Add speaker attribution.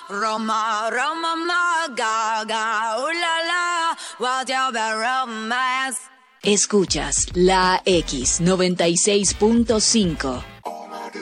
Speaker 1: Roma, Roma, ma, gaga, la, whatever romance.
Speaker 2: Escuchas la X 96.5.